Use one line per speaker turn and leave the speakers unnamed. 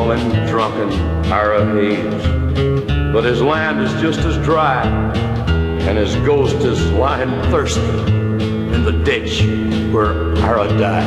falling, drunken Ira Hayes. But his land is just as dry, and his ghost is lying thirsty in the ditch where Ira died.